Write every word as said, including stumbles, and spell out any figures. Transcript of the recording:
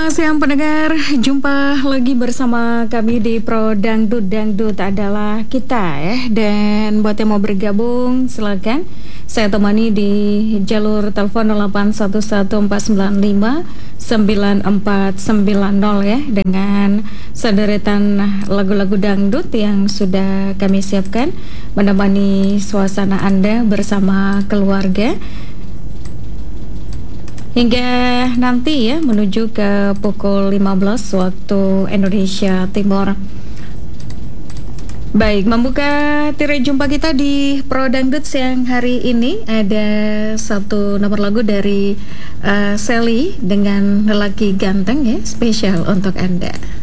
Selamat siang pendengar, jumpa lagi bersama kami di Pro Dangdut. Dangdut adalah kita ya. Dan buat yang mau bergabung silakan. Saya temani di jalur telepon nol delapan satu satu empat sembilan lima sembilan empat sembilan nol ya, dengan sederetan lagu-lagu dangdut yang sudah kami siapkan menemani suasana Anda bersama keluarga hingga nanti ya menuju ke pukul lima belas waktu Indonesia Timur. Baik, membuka tirai jumpa kita di Pro Dangdut siang hari ini ada satu nomor lagu dari uh, Sally dengan Lelaki Ganteng ya, spesial untuk Anda.